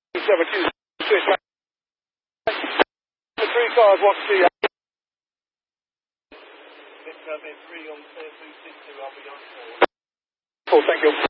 switch back. The 3 cars want to see you. It's 3 on 262, I'll be on 4. Cool, thank you.